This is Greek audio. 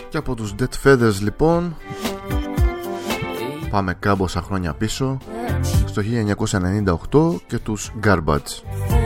Και από τους Dead Feathers λοιπόν πάμε κάμποσα χρόνια πίσω, στο 1998 και τους Garbage.